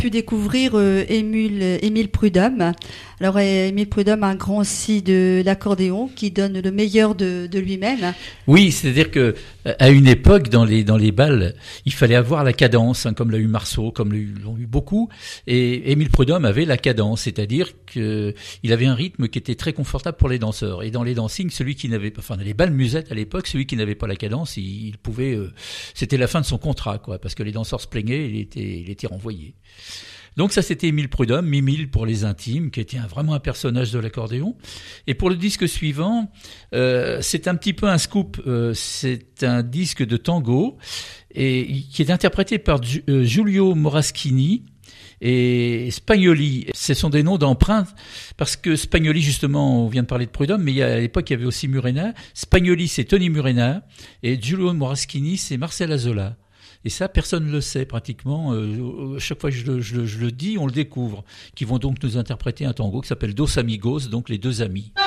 pu découvrir Émile Prudhomme. Alors Émile Prudhomme a un grand si de l'accordéon qui donne le meilleur de lui-même. Oui, c'est-à-dire que à une époque dans les bals, il fallait avoir la cadence, comme l'a eu Marceau, comme l'ont eu beaucoup. Et Émile Prudhomme avait la cadence, c'est-à-dire que il avait un rythme qui était très confortable pour les danseurs. Et dans les dancing, dans les bals musettes à l'époque, celui qui n'avait pas la cadence, il pouvait, c'était la fin de son contrat, quoi, parce que les danseurs se plaignaient, il était renvoyé. Donc ça, c'était Émile Prudhomme, Mimile pour les intimes, qui était vraiment un personnage de l'accordéon. Et pour le disque suivant, c'est un petit peu un scoop. C'est un disque de tango et qui est interprété par Giulio Moraschini et Spagnoli. Ce sont des noms d'emprunt parce que Spagnoli, justement, on vient de parler de Prudhomme, mais à l'époque, il y avait aussi Murena. Spagnoli, c'est Tony Murena et Giulio Moraschini, c'est Marcel Azola. Et ça, personne ne le sait pratiquement. Chaque fois que je le dis, on le découvre. Qui vont donc nous interpréter un tango qui s'appelle Dos Amigos, donc les deux amis.